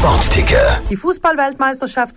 Sportticker. Die Fußball-Weltmeisterschaft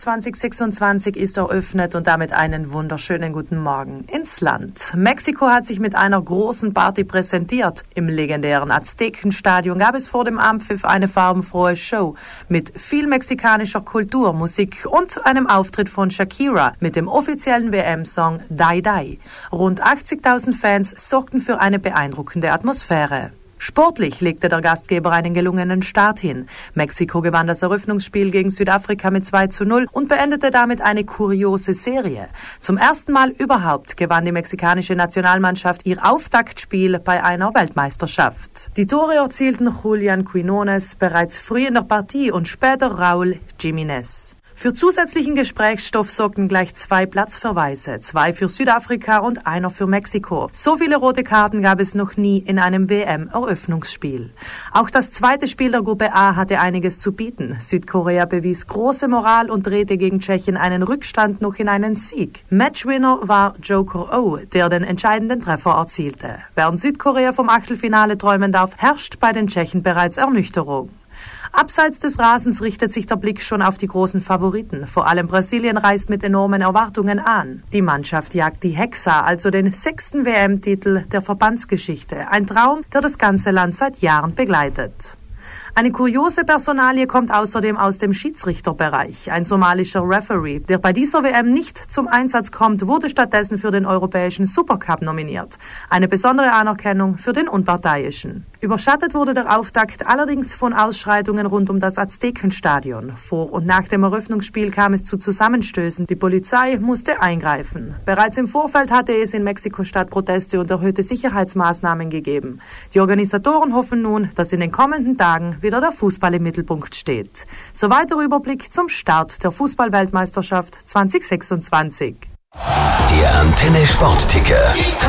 2026 ist eröffnet und damit einen wunderschönen guten Morgen ins Land. Mexiko hat sich mit einer großen Party präsentiert. Im legendären Aztekenstadion gab es vor dem Anpfiff eine farbenfrohe Show mit viel mexikanischer Kultur, Musik und einem Auftritt von Shakira mit dem offiziellen WM-Song Die Die. Rund 80.000 Fans sorgten für eine beeindruckende Atmosphäre. Sportlich legte der Gastgeber einen gelungenen Start hin. Mexiko gewann das Eröffnungsspiel gegen Südafrika mit 2:0 und beendete damit eine kuriose Serie. Zum ersten Mal überhaupt gewann die mexikanische Nationalmannschaft ihr Auftaktspiel bei einer Weltmeisterschaft. Die Tore erzielten Julián Quiñones bereits früh in der Partie und später Raúl Jiménez. Für zusätzlichen Gesprächsstoff sorgten gleich 2 Platzverweise, 2 für Südafrika und einer für Mexiko. So viele rote Karten gab es noch nie in einem WM-Eröffnungsspiel. Auch das zweite Spiel der Gruppe A hatte einiges zu bieten. Südkorea bewies große Moral und drehte gegen Tschechien einen Rückstand noch in einen Sieg. Matchwinner war Joker O, der den entscheidenden Treffer erzielte. Während Südkorea vom Achtelfinale träumen darf, herrscht bei den Tschechen bereits Ernüchterung. Abseits des Rasens richtet sich der Blick schon auf die großen Favoriten. Vor allem Brasilien reist mit enormen Erwartungen an. Die Mannschaft jagt die Hexa, also den 6. WM-Titel der Verbandsgeschichte. Ein Traum, der das ganze Land seit Jahren begleitet. Eine kuriose Personalie kommt außerdem aus dem Schiedsrichterbereich. Ein somalischer Referee, der bei dieser WM nicht zum Einsatz kommt, wurde stattdessen für den europäischen Supercup nominiert. Eine besondere Anerkennung für den Unparteiischen. Überschattet wurde der Auftakt allerdings von Ausschreitungen rund um das Aztekenstadion. Vor und nach dem Eröffnungsspiel kam es zu Zusammenstößen. Die Polizei musste eingreifen. Bereits im Vorfeld hatte es in Mexiko-Stadt Proteste und erhöhte Sicherheitsmaßnahmen gegeben. Die Organisatoren hoffen nun, dass in den kommenden Tagen wieder der Fußball im Mittelpunkt steht. Soweit der Überblick zum Start der Fußball-Weltmeisterschaft 2026. Der Antenne Sportticker.